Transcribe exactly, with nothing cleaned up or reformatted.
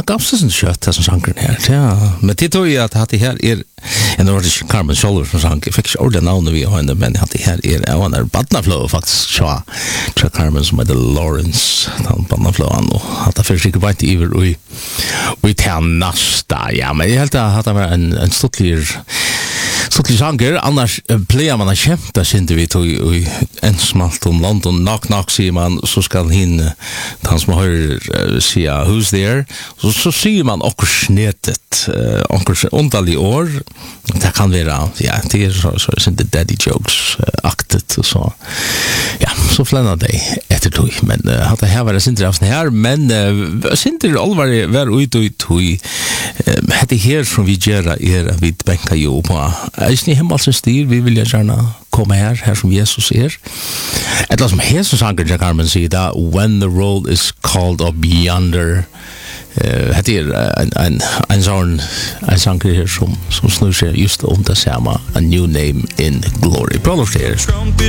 gavs det sin kött det som sankren här. Ja, men det tror jag att det här är en av de Carmen Scholler som sank. Jag fick inte ordentligt namn vi har henne, men att det här är en av badnaflow faktiskt. Så tror Carmen som heter Lawrence, han badnaflowan och att det försöker bara inte iver och vi tar nästa. Ja, men jag helt att det var en en stortlig stortlig sanger. Annars plejer man att kämpa sig inte vid i en smalt om London knock knock säger man så ska hin han som hör säga who's there så så ser man också snetet onkel underlig år det kan vara ja det är så så är det daddy jokes aktet och så ja så flänar det efter tog men hade här var det inte av här men synter allvar var ut ut tog hade här som vi gör är vid bänka ju på är ni hemma så styr vi vill gärna komma här här som Jesus är ett som Jesus sanger Carmen säger där when the road is called up yonder Uh, het är en en en sån en sån här som som snurrar just om det samma a new name in glory. Prologue